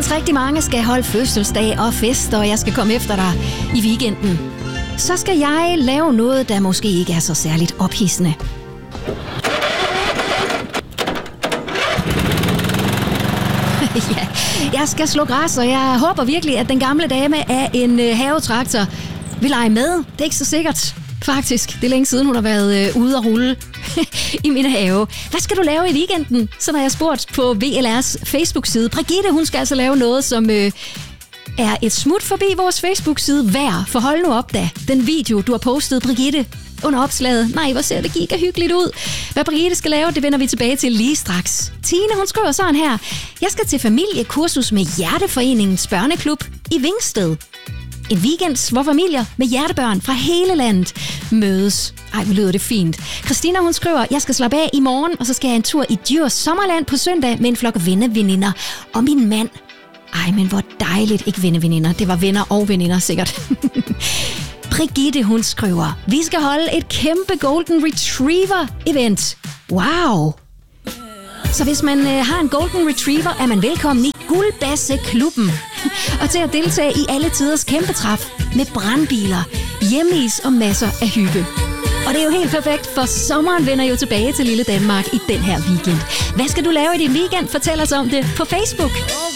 Hvis rigtig mange skal holde fødselsdag og fest, og jeg skal komme efter dig i weekenden, så skal jeg lave noget, der måske ikke er så særligt ophidsende. Ja, jeg skal slå græs, og jeg håber virkelig, at den gamle dame af en havetraktor vil lege med. Det er ikke så sikkert, faktisk. Det er længe siden, hun har været ude at rulle i min have. Hvad skal du lave i weekenden? Så har jeg spurgt på VLR's Facebook-side. Brigitte, hun skal altså lave noget, som er et smut forbi vores Facebook-side værd. For hold nu op da, den video, du har postet, Brigitte, under opslaget. Nej, hvor ser det giga hyggeligt ud. Hvad Brigitte skal lave, det vender vi tilbage til lige straks. Tine, hun skriver sådan her. Jeg skal til familiekursus med Hjerteforeningens børneklub i Vingsted. En weekend, hvor familier med hjertebørn fra hele landet mødes. Ej, hvor lyder det fint. Christina, hun skriver, jeg skal slappe af i morgen, og så skal jeg en tur i Djurs Sommerland på søndag med en flok venneveninder og min mand. Ej, men hvor dejligt. Ikke venneveninder, det var venner og veninder sikkert. Brigitte, hun skriver, vi skal holde et kæmpe Golden Retriever-event. Wow! Så hvis man har en Golden Retriever, er man velkommen i Guldbasse-klubben. Og til at deltage i alle tiders kæmpetræf med brandbiler, hjemmeis og masser af hygge. Og det er jo helt perfekt, for sommeren vender jo tilbage til lille Danmark i den her weekend. Hvad skal du lave i din weekend? Fortæl os om det på Facebook.